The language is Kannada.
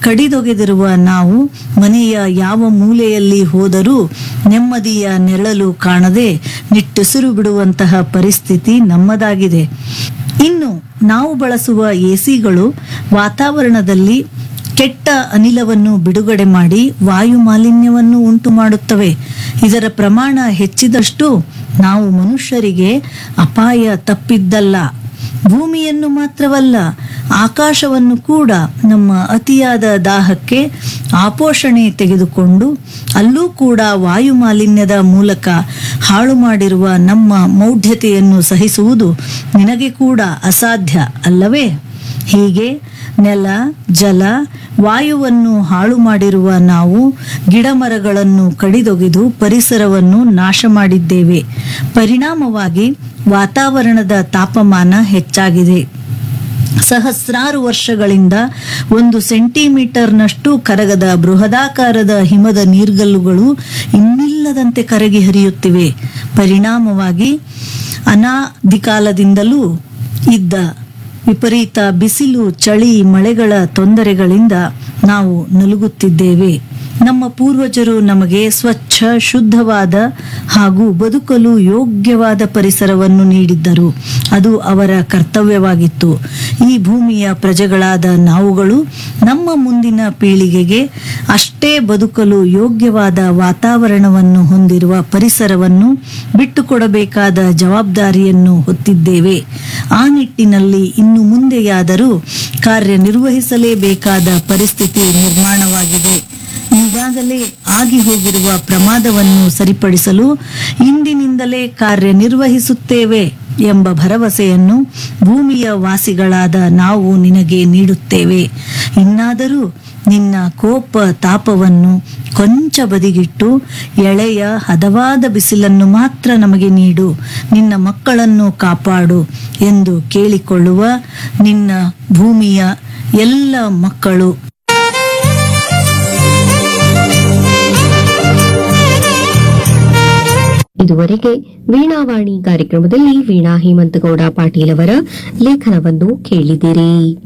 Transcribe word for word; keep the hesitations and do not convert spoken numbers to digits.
ಕಡಿದೊಗೆದಿರುವ ನಾವು ಮನೆಯ ಯಾವ ಮೂಲೆಯಲ್ಲಿ ಹೋದರೂ ನೆಮ್ಮದಿಯ ನೆರಳು ಕಾಣದೆ ನಿಟ್ಟುಸಿರು ಬಿಡುವಂತಹ ಪರಿಸ್ಥಿತಿ ನಮ್ಮದಾಗಿದೆ. ಇನ್ನು ನಾವು ಬಳಸುವ ಎಸಿಗಳು ವಾತಾವರಣದಲ್ಲಿ ಕೆಟ್ಟ ಅನಿಲವನ್ನು ಬಿಡುಗಡೆ ಮಾಡಿ ವಾಯು ಮಾಲಿನ್ಯವನ್ನು ಉಂಟು ಮಾಡುತ್ತವೆ. ಇದರ ಪ್ರಮಾಣ ಹೆಚ್ಚಿದಷ್ಟು ನಾವು ಮನುಷ್ಯರಿಗೆ ಅಪಾಯ ತಪ್ಪಿದ್ದಲ್ಲ. ಭೂಮಿಯನ್ನು ಮಾತ್ರವಲ್ಲ, ಆಕಾಶವನ್ನು ಕೂಡ ನಮ್ಮ ಅತಿಯಾದ ದಾಹಕ್ಕೆ ಆಪೋಷಣೆ ತೆಗೆದುಕೊಂಡು ಅಲ್ಲೂ ಕೂಡ ವಾಯು ಮಾಲಿನ್ಯದ ಮೂಲಕ ಹಾಳು ಮಾಡಿರುವ ನಮ್ಮ ಮೌಢ್ಯತೆಯನ್ನು ಸಹಿಸುವುದು ನಿನಗೆ ಕೂಡ ಅಸಾಧ್ಯ ಅಲ್ಲವೇ? ಹೀಗೆ ನೆಲ, ಜಲ, ವಾಯುವನ್ನು ಹಾಳು ಮಾಡಿರುವ ನಾವು ಗಿಡಮರಗಳನ್ನು ಕಡಿದೊಗೆದು ಪರಿಸರವನ್ನು ನಾಶ ಮಾಡಿದ್ದೇವೆ. ಪರಿಣಾಮವಾಗಿ ವಾತಾವರಣದ ತಾಪಮಾನ ಹೆಚ್ಚಾಗಿದೆ. ಸಹಸ್ರಾರು ವರ್ಷಗಳಿಂದ ಒಂದು ಸೆಂಟಿಮೀಟರ್ನಷ್ಟು ಕರಗದ ಬೃಹದಾಕಾರದ ಹಿಮದ ನೀರ್ಗಲ್ಲುಗಳು ಇನ್ನಿಲ್ಲದಂತೆ ಕರಗಿ ಹರಿಯುತ್ತಿವೆ. ಪರಿಣಾಮವಾಗಿ ಅನಾದಿ ಕಾಲದಿಂದಲೂ ಇದ್ದ ವಿಪರೀತ ಬಿಸಿಲು, ಚಳಿ, ಮಳೆಗಳ ತೊಂದರೆಗಳಿಂದ ನಾವು ನಲುಗುತ್ತಿದ್ದೇವೆ. ನಮ್ಮ ಪೂರ್ವಜರು ನಮಗೆ ಸ್ವಚ್ಛ, ಶುದ್ಧವಾದ ಹಾಗೂ ಬದುಕಲು ಯೋಗ್ಯವಾದ ಪರಿಸರವನ್ನು ನೀಡಿದ್ದರು. ಅದು ಅವರ ಕರ್ತವ್ಯವಾಗಿತ್ತು. ಈ ಭೂಮಿಯ ಪ್ರಜೆಗಳಾದ ನಾವುಗಳು ನಮ್ಮ ಮುಂದಿನ ಪೀಳಿಗೆಗೆ ಅಷ್ಟೇ ಬದುಕಲು ಯೋಗ್ಯವಾದ ವಾತಾವರಣವನ್ನು ಹೊಂದಿರುವ ಪರಿಸರವನ್ನು ಬಿಟ್ಟುಕೊಡಬೇಕಾದ ಜವಾಬ್ದಾರಿಯನ್ನು ಹೊತ್ತಿದ್ದೇವೆ. ಆ ನಿಟ್ಟಿನಲ್ಲಿ ಇನ್ನು ಮುಂದೆಯಾದರೂ ಕಾರ್ಯನಿರ್ವಹಿಸಲೇಬೇಕಾದ ಪರಿಸ್ಥಿತಿ ನಿರ್ಮಾಣವಾಗಿದೆ. ಈಗಾಗಲೇ ಆಗಿ ಹೋಗಿರುವ ಪ್ರಮಾದವನ್ನು ಸರಿಪಡಿಸಲು ಇಂದಿನಿಂದಲೇ ಕಾರ್ಯನಿರ್ವಹಿಸುತ್ತೇವೆ ಎಂಬ ಭರವಸೆಯನ್ನು ಭೂಮಿಯ ವಾಸಿಗಳಾದ ನಾವು ನಿನಗೆ ನೀಡುತ್ತೇವೆ. ಇನ್ನಾದರೂ ನಿನ್ನ ಕೋಪ ತಾಪವನ್ನು ಕೊಂಚ ಬದಿಗಿಟ್ಟು ಎಳೆಯ ಹದವಾದ ಬಿಸಿಲನ್ನು ಮಾತ್ರ ನಮಗೆ ನೀಡು, ನಿನ್ನ ಮಕ್ಕಳನ್ನು ಕಾಪಾಡು ಎಂದು ಕೇಳಿಕೊಳ್ಳುವ ನಿನ್ನ ಭೂಮಿಯ ಎಲ್ಲ ಮಕ್ಕಳು. ಇದುವರೆಗೆ ವೀಣಾವಾಣಿ ಕಾರ್ಯಕ್ರಮದಲ್ಲಿ ವೀಣಾ ಹೇಮಂತಗೌಡ ಪಾಟೀಲ್ ಅವರ ಲೇಖನವನ್ನು ಕೇಳಿದಿರಿ.